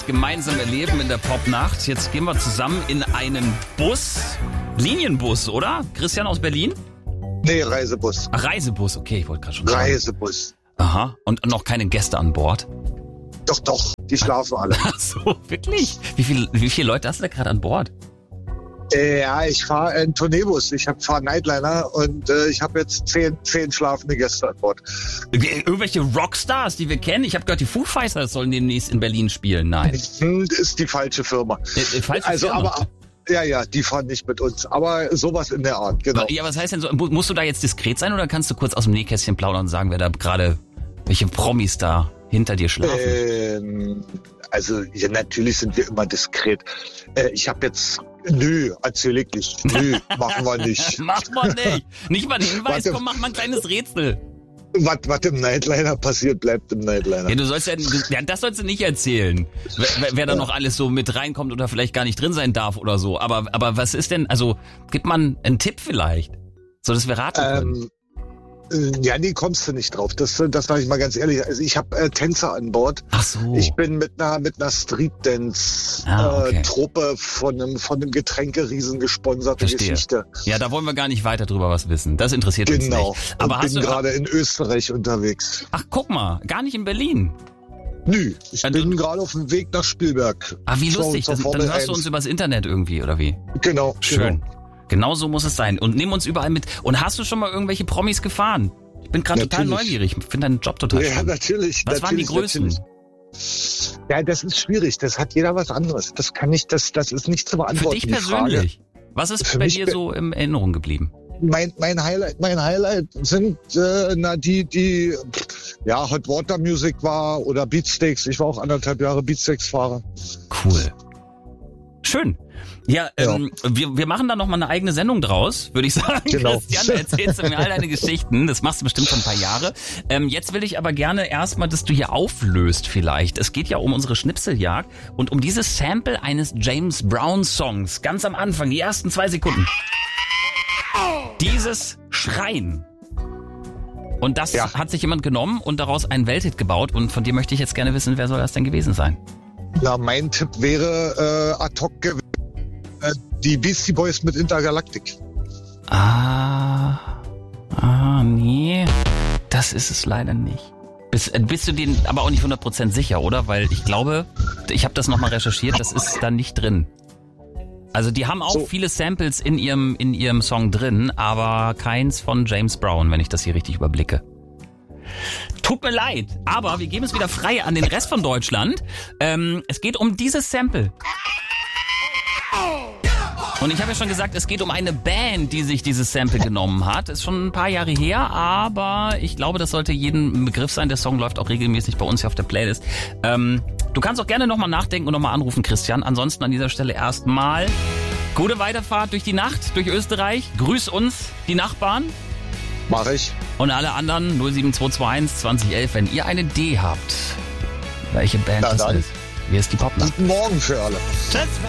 jetzt gemeinsam erleben in der Popnacht. Jetzt gehen wir zusammen in einen Bus. Linienbus, oder? Christian aus Berlin? Nee, Reisebus. Ach, Reisebus, okay, ich wollte gerade schon sagen. Reisebus. Aha, und noch keine Gäste an Bord? Doch, die schlafen alle. Ach so, wirklich? Wie viele Leute hast du da gerade an Bord? Ja, ich fahre einen Tourneebus. Ich fahre Nightliner und ich habe jetzt 10 schlafende Gäste an Bord. Irgendwelche Rockstars, die wir kennen? Ich habe gehört, die Foo Fighters sollen demnächst in Berlin spielen. Nein. Das ist die falsche Firma. Falsche Firma? Aber ja, die fahren nicht mit uns. Aber sowas in der Art, genau. Ja, was heißt denn so? Musst du da jetzt diskret sein oder kannst du kurz aus dem Nähkästchen plaudern und sagen, wer da gerade, welche Promis da hinter dir schlafen? Also ja, natürlich sind wir immer diskret. Ich habe jetzt... Nö, erzähl ich nicht. Nö, machen wir nicht. Macht man nicht. Nicht mal einen Hinweis, komm, mach mal ein kleines Rätsel. Was im Nightliner passiert, bleibt im Nightliner. Ja, das sollst du nicht erzählen. Wer da noch alles so mit reinkommt oder vielleicht gar nicht drin sein darf oder so. Aber was ist denn, also, gibt man einen Tipp vielleicht? So, dass wir raten können. Ja, nee, kommst du nicht drauf. Das sage ich mal ganz ehrlich. Also ich habe Tänzer an Bord. Ach so. Ich bin mit einer Street-Dance-Truppe von einem Getränkeriesen gesponserte Geschichte. Ja, da wollen wir gar nicht weiter drüber was wissen. Das interessiert uns nicht. Genau. Aber ich bin gerade in Österreich unterwegs. Ach, guck mal, gar nicht in Berlin. Nö, ich bin gerade auf dem Weg nach Spielberg. Ah, wie lustig. Dann hörst du uns übers Internet irgendwie, oder wie? Genau. Schön. Genau so muss es sein. Und nimm uns überall mit. Und hast du schon mal irgendwelche Promis gefahren? Ich bin gerade total neugierig. Ich finde deinen Job total spannend. Ja, natürlich. Was waren die Größen? Natürlich. Ja, das ist schwierig. Das hat jeder was anderes. Das ist nicht zu beantworten. Für dich persönlich? Was ist bei dir so in Erinnerung geblieben? Mein Highlight sind die Hot Water Music war oder Beatsteaks. Ich war auch 1,5 Jahre Beatsteaks-Fahrer. Cool. Schön. Ja, wir machen da noch mal eine eigene Sendung draus, würde ich sagen. Genau. Christian, erzählst du mir all deine Geschichten. Das machst du bestimmt schon ein paar Jahre. Jetzt will ich aber gerne erstmal, dass du hier auflöst vielleicht. Es geht ja um unsere Schnipseljagd und um dieses Sample eines James Brown Songs. Ganz am Anfang, die ersten 2 Sekunden. Dieses Schreien. Und das hat sich jemand genommen und daraus einen Welthit gebaut. Und von dir möchte ich jetzt gerne wissen, wer soll das denn gewesen sein? Ja, mein Tipp wäre ad hoc die Beastie Boys mit Intergalactic. Nee, das ist es leider nicht. Bist du den aber auch nicht 100% sicher, oder? Weil ich glaube, ich habe das nochmal recherchiert, das ist da nicht drin. Also die haben auch viele Samples in ihrem Song drin, aber keins von James Brown, wenn ich das hier richtig überblicke. Tut mir leid, aber wir geben es wieder frei an den Rest von Deutschland. Es geht um dieses Sample. Und ich habe ja schon gesagt, es geht um eine Band, die sich dieses Sample genommen hat. Ist schon ein paar Jahre her, aber ich glaube, das sollte jedem ein Begriff sein. Der Song läuft auch regelmäßig bei uns hier auf der Playlist. Du kannst auch gerne nochmal nachdenken und nochmal anrufen, Christian. Ansonsten an dieser Stelle erstmal gute Weiterfahrt durch die Nacht, durch Österreich. Grüß uns, die Nachbarn. Mach ich. Und alle anderen 07221 2011, wenn ihr eine Idee habt, welche Band das ist. Hier ist die Popnacht. Guten Morgen für alle. Tschüss.